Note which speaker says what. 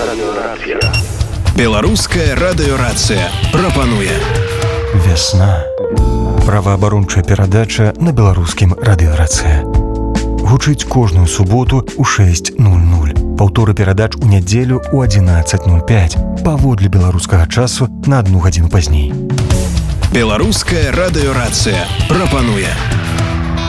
Speaker 1: радыёрацыя.
Speaker 2: Беларуская радыёрацыя прапануе
Speaker 3: Вясна. Праваабарончая перадача на беларускім радыёрацыя. Гучыць кожную суботу ў 6:00. Паўторы перадач у нядзелю ў 11:05. Паводле беларускага часу на 1 гадзіну пазней.
Speaker 2: Беларуская радыёрацыя прапануе